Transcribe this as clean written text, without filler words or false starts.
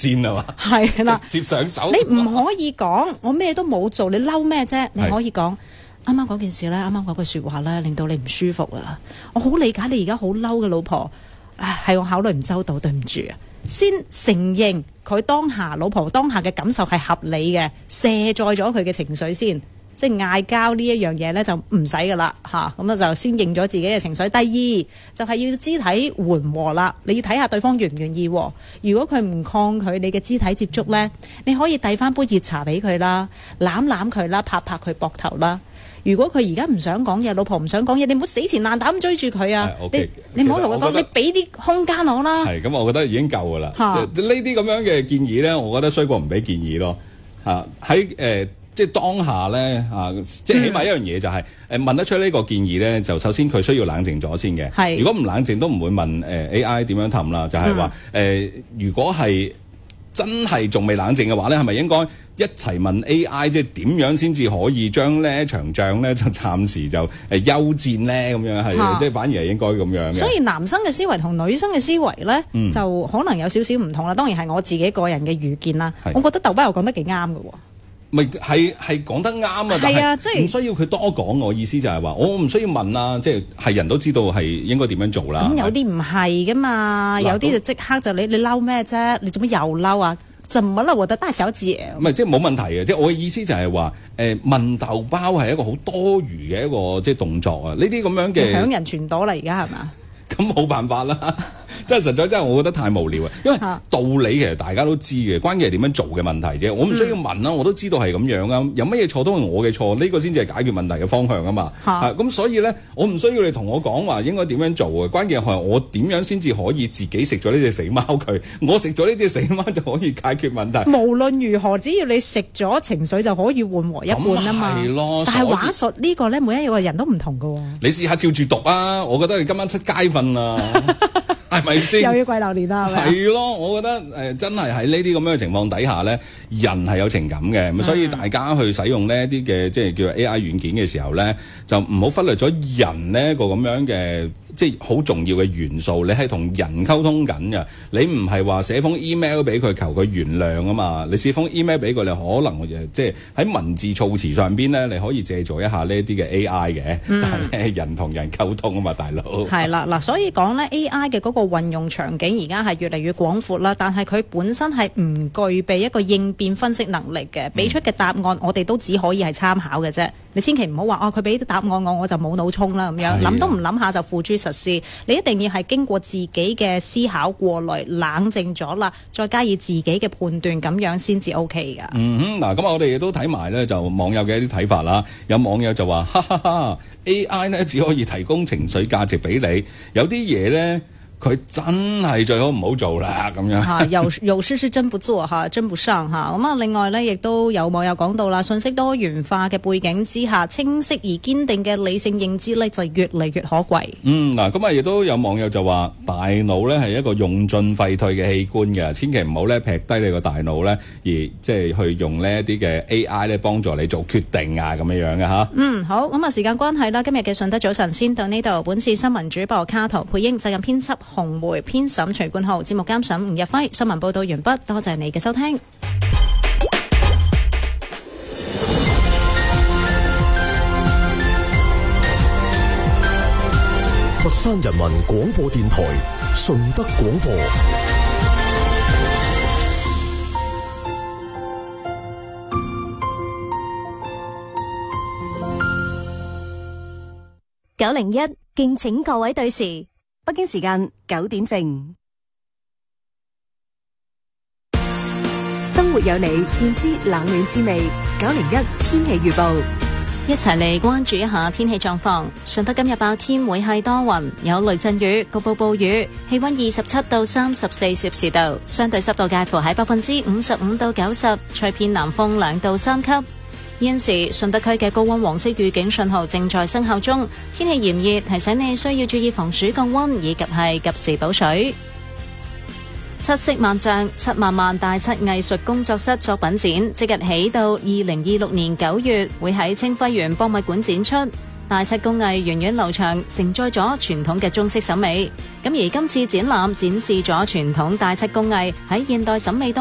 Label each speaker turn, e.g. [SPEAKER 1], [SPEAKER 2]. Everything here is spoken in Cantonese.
[SPEAKER 1] 戰啊嘛，
[SPEAKER 2] 係啦，
[SPEAKER 1] 直接上手。
[SPEAKER 2] 你唔可以講我咩都冇做，你嬲咩啫？你可以講啱啱嗰件事咧，啱啱嗰句說話咧，令到你唔舒服啊！我好理解你而家好嬲嘅老婆，係我考慮唔周到，對唔住啊！先承認佢老婆當下嘅感受係合理嘅，卸載咗佢嘅情緒先。即係嗌交呢一樣嘢咧就唔使噶啦嚇，咁就先認咗自己嘅情緒。第二就係要肢體緩和啦，你要睇下對方願唔願意。如果佢唔抗拒你嘅肢體接觸咧，你可以遞翻杯熱茶俾佢啦，攬攬佢啦，拍拍佢膊頭啦。如果佢而家唔想講嘢，老婆唔想講嘢，你唔好死纏爛打咁追住佢啊！你唔好同佢講，你俾啲空間我啦。
[SPEAKER 1] 係咁，我覺得已經夠噶啦。即係呢啲咁樣嘅建議咧，我覺得衰過唔俾建議咯。喺即係當下咧即係起碼一樣嘢就係問得出呢個建議咧，就首先佢需要冷靜咗先嘅。係，如果唔冷靜都唔會問AI 點樣氹啦。就係話如果係真係仲未冷靜嘅話咧，係咪應該一齊問 AI 即係點樣先至可以將呢一場仗咧就暫時就休戰咧咁樣係，即係反而係應該咁樣嘅。所以男生嘅思維同女生嘅思維咧，就可能有少少唔同啦。當然係我自己個人嘅預見啦。我覺得豆包又講得幾啱嘅喎。咪係講得啱啊！係啊，即係唔需要佢多講。我意思就係話，我唔需要問啦，即係人都知道係應該點樣做啦。咁有啲唔係噶嘛，有啲就即刻就你嬲咩啫？你做乜又嬲啊？怎麼了？我的大小姐。唔係即係冇問題嘅，即係我嘅意思就係話，問豆包係一個好多餘嘅一個即係動作啊！呢啲咁樣嘅響人傳朵啦，而家係嘛？咁冇辦法啦。真係實在真係，我覺得太無聊啊！因為道理其實大家都知嘅，關鍵係點樣做嘅問題啫。我唔需要問啦，我都知道係咁樣啊。有乜嘢錯都係我嘅錯，呢個先至係解決問題嘅方向啊嘛。咁所以咧，我唔需要你同我講話應該點樣做嘅。關鍵係我點樣先至可以自己食咗呢隻死貓佢，我食咗呢隻死貓就可以解決問題。無論如何，只要你食咗，情緒就可以緩和一半啊嘛。係咯，但係話術呢個咧，每一個人都唔同㗎喎。你試下照住讀啊！我覺得你今晚出街瞓啊！係咪先？又要跪榴蓮啦，係咪？係咯，我覺得真係喺呢啲咁樣嘅情況底下咧，人係有情感嘅，咁所以大家去使用呢一啲嘅即係叫做 AI 軟件嘅時候咧，就唔好忽略咗人呢個咁樣嘅即係好重要嘅元素。你係同人溝通緊嘅，你唔係話寫封 email 俾佢求佢原諒啊嘛。你寫封 email 俾佢，你可能即係喺文字措辭上邊咧，你可以借助一下呢一啲嘅 AI 嘅，但係人同人溝通啊嘛，大佬。係啦，嗱，所以講咧 AI 嘅嗰個運用場景而家係越嚟越廣闊啦，但係佢本身係唔具備一個應變分析能力嘅，俾出嘅答案我哋都只可以係參考嘅啫。你千祈唔好話佢俾啲答案我就冇腦衝啦咁樣，諗都唔諗下就付諸實施。你一定要係經過自己嘅思考過濾，冷靜咗啦，再加以自己嘅判斷，咁樣先至 OK 噶。嗱，咁我哋亦都睇埋咧，就網友嘅一啲睇法啦。有網友就話：哈哈哈 ，AI 咧只可以提供情緒價值俾你，有啲嘢咧。佢真係最好唔好做啦，咁樣有事是真不做真不上咁啊！另外呢，亦都有網友講到啦，信息多元化嘅背景之下，清晰而堅定嘅理性認知呢，就越嚟越可貴。嗱，咁啊，亦都有網友就話，大腦呢係一個用進廢退嘅器官嘅，千祈唔好呢劈低你個大腦呢，而即係去用呢一啲嘅 AI 呢幫助你做決定啊，咁樣樣嘅吓。好，咁啊，時間關係啦，今日嘅順德早晨先到呢度。本次新聞主播卡圖配音，責任編輯紅梅，編審徐冠浩，節目監審吳日輝，新聞報道完畢，多謝你嘅收聽。
[SPEAKER 3] 佛山人民廣播電台順德廣播。
[SPEAKER 4] 901，敬請各位對時。北京時間9點正，生活有你，便知冷暖滋味。901天氣預報，
[SPEAKER 2] 一齊嚟關注一下天氣狀況。順德今日白天會係多雲，有雷陣雨，局部暴雨，氣溫27到34攝氏度，相對濕度介乎喺55%到90%，吹偏南風2到3級。現時順德區嘅高溫黃色預警信號正在生效中，天氣炎熱，提醒你需要注意防暑降溫以及係及時補水。七色萬象七萬萬大漆藝術工作室作品展，即日起到2026年9月會喺清暉園博物館展出。大漆工藝源遠流長，承載咗傳統嘅中式審美。咁而今次展覽展示咗傳統大漆工藝喺現代審美